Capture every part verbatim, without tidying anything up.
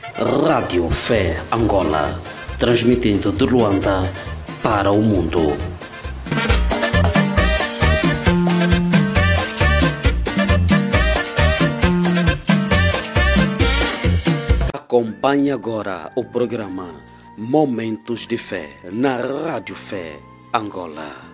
Rádio Fé Angola, transmitindo de Luanda para o mundo. Acompanhe agora o programa Momentos de Fé na Rádio Fé Angola.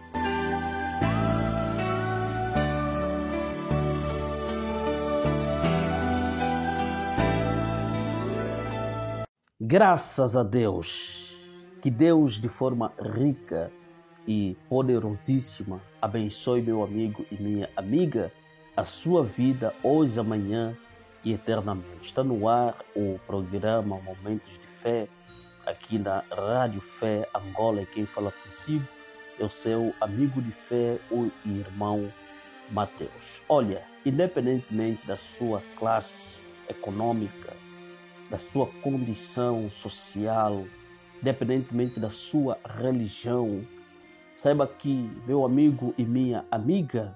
Graças a Deus, que Deus de forma rica e poderosíssima abençoe meu amigo e minha amiga, a sua vida hoje, amanhã e eternamente. Está no ar o programa Momentos de Fé, aqui na Rádio Fé Angola, e quem fala consigo é o seu amigo de fé, o irmão Mateus. Olha, independentemente da sua classe econômica, da sua condição social, independentemente da sua religião, saiba que, meu amigo e minha amiga,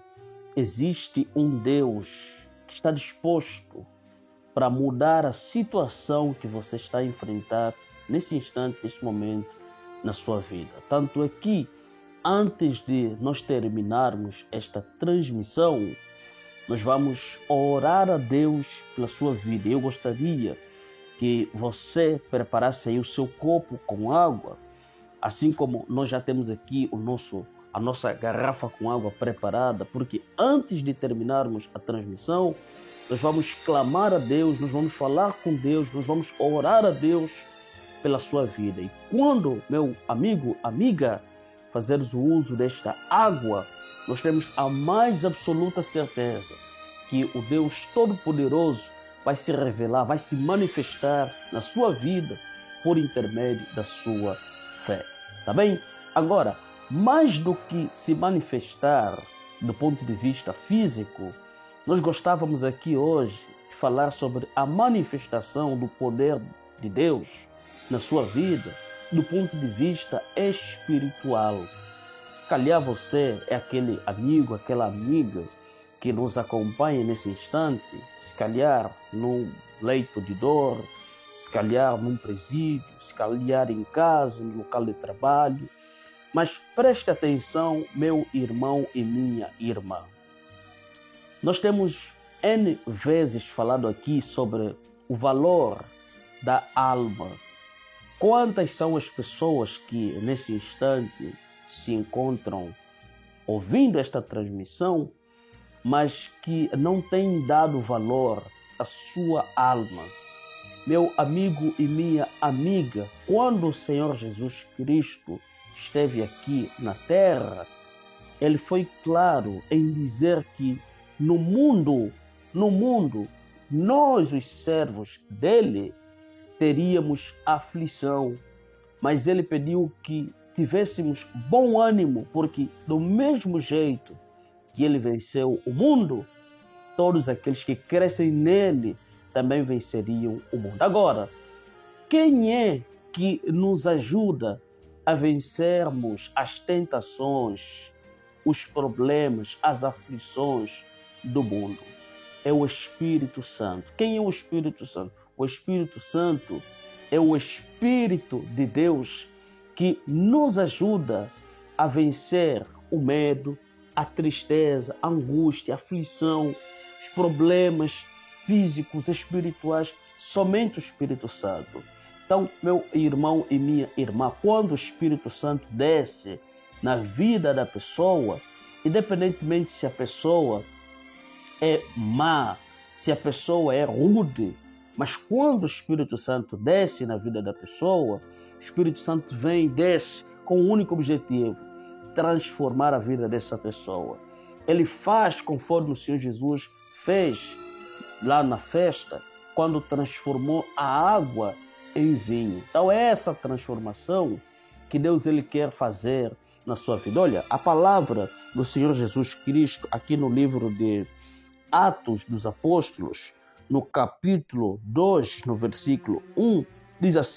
existe um Deus que está disposto para mudar a situação que você está a enfrentar nesse instante, neste momento, na sua vida. Tanto é que, antes de nós terminarmos esta transmissão, nós vamos orar a Deus pela sua vida. Eu gostaria que você preparasse aí o seu copo com água, assim como nós já temos aqui o nosso, a nossa garrafa com água preparada, porque antes de terminarmos a transmissão, nós vamos clamar a Deus, nós vamos falar com Deus, nós vamos orar a Deus pela sua vida. E quando, meu amigo, amiga, fazeres o uso desta água, nós temos a mais absoluta certeza que o Deus Todo-Poderoso vai se revelar, vai se manifestar na sua vida por intermédio da sua fé. Tá bem? Agora, mais do que se manifestar do ponto de vista físico, nós gostávamos aqui hoje de falar sobre a manifestação do poder de Deus na sua vida do ponto de vista espiritual. Se calhar você é aquele amigo, aquela amiga que nos acompanha nesse instante, se calhar num leito de dor, se calhar num presídio, se calhar em casa, no local de trabalho. Mas preste atenção, meu irmão e minha irmã. Nós temos N vezes falado aqui sobre o valor da alma. Quantas são as pessoas que nesse instante se encontram ouvindo esta transmissão, mas que não têm dado valor à sua alma? Meu amigo e minha amiga, quando o Senhor Jesus Cristo esteve aqui na terra, ele foi claro em dizer que no mundo, no mundo, nós, os servos dele, teríamos aflição, mas ele pediu que tivéssemos bom ânimo, porque do mesmo jeito que ele venceu o mundo, todos aqueles que crescem nele também venceriam o mundo. Agora, quem é que nos ajuda a vencermos as tentações, os problemas, as aflições do mundo? É o Espírito Santo. Quem é o Espírito Santo? O Espírito Santo é o Espírito de Deus que nos ajuda a vencer o medo, a tristeza, a angústia, a aflição, os problemas físicos, espirituais. Somente o Espírito Santo. Então, meu irmão e minha irmã, quando o Espírito Santo desce na vida da pessoa, independentemente se a pessoa é má, se a pessoa é rude, mas quando o Espírito Santo desce na vida da pessoa, o Espírito Santo vem e desce com um único objetivo: transformar a vida dessa pessoa. Ele faz conforme o Senhor Jesus fez lá na festa, quando transformou a água em vinho. Então é essa transformação que Deus ele quer fazer na sua vida. Olha, a palavra do Senhor Jesus Cristo aqui no livro de Atos dos Apóstolos, no capítulo dois, no versículo um, diz assim: